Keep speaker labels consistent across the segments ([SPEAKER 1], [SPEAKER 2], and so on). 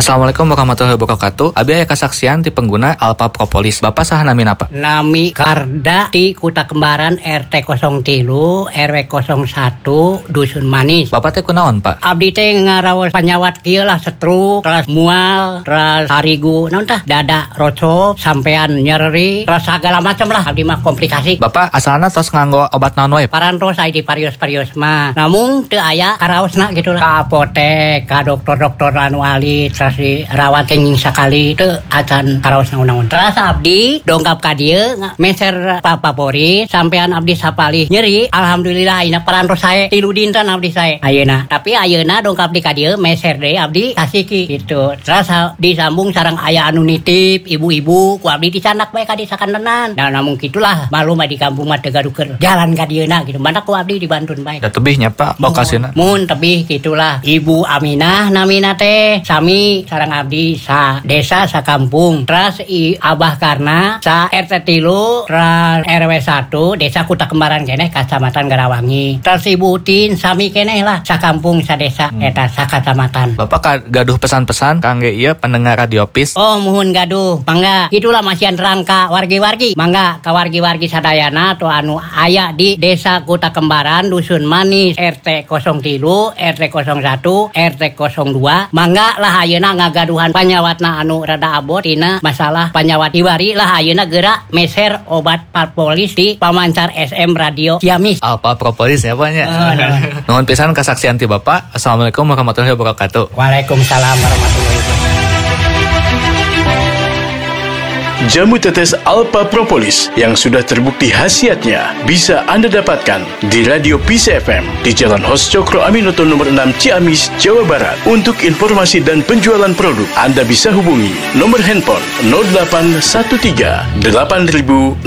[SPEAKER 1] Assalamualaikum warahmatullahi wabarakatuh. Abi aya kasaksian ti pengguna Alpha Propolis. Bapak saha nami napa?
[SPEAKER 2] Nami Karda ti Kuta Kembaran RT 03 RW 01 Dusun Manis.
[SPEAKER 1] Bapak teh kunaon, Pak?
[SPEAKER 2] Abdi teh ngaraos panyawat kieu lah stroke, terus mual, terus harigu, naon tah dada rocop, sampean nyeri, terus segala macam lah abdi mah komplikasi.
[SPEAKER 1] Bapak asalna tos nganggo obat naon wae?
[SPEAKER 2] Parantos aya di parios-parios mah. Namun teu aya karaosna gitu lah. Ka apotek, ka dokter-dokter anu ahli, terus dirawat kenging sakali teu acan karaosna naon. Terus abdi dongkap ka dieu meser papapori sampean abdi sapalih nyeri. Alhamdulillah ayeuna parantos sae 3 dinten abdi sae. Ayeuna, tapi ayeuna dongkap di ka dieu meser deui abdi kasiki gitu. Terus disambung sareng aya anu nitip ibu-ibu ku abdi dicanak bae ka di sakantenan. Da namun kitulah malum di kampung mah teu gadukeun jalan ka dieuna gitu. Mana ku abdi dibantun bae.
[SPEAKER 1] Da tebihnya Pak lokasina.
[SPEAKER 2] Mun tebih gitulah. Ibu Aminah namina teh sami sareng abdi sa desa sa kampung. Terus Abah Karna sa RT 3 terus RW 1 desa Kuta Kembaran keneh Kacamatan Garawangi. Terus Ibu Utin sami keneh lah sa kampung sa desa eta sa kacamatan.
[SPEAKER 1] Bapak gaduh pesan-pesan kangge ieu pendengar Radio PIS.
[SPEAKER 2] Oh muhun gaduh. Mangga itulah masihan rangka wargi-wargi. Mangga ka wargi-wargi sadayana atau anu aya di desa Kuta Kembaran Dusun Manis RT 03 RT 01 RT 02. Mangga lah ayeuna ngagaduhan panyawatna anu rada abot tina masalah panyawat iwari lah ayeuna geura meser obat Propolis di pamancar SM Radio Ciamis.
[SPEAKER 1] Alpha Propolis ya Pak nya. Nuhun pisan kasaksian ti Bapak. Assalamualaikum warahmatullahi wabarakatuh.
[SPEAKER 2] Waalaikumsalam warahmatullahi wabarakatuh.
[SPEAKER 3] Jamu tetes Alpha Propolis yang sudah terbukti khasiatnya bisa Anda dapatkan di Radio PIS FM di Jalan Hos Cokro Aminoto nomor 6 Ciamis, Jawa Barat. Untuk informasi dan penjualan produk, Anda bisa hubungi nomor handphone 0813 8000 6860.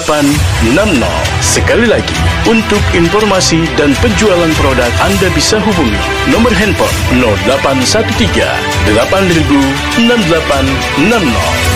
[SPEAKER 3] Sekali lagi, untuk informasi dan penjualan produk, Anda bisa hubungi nomor handphone 0813 8000 6860.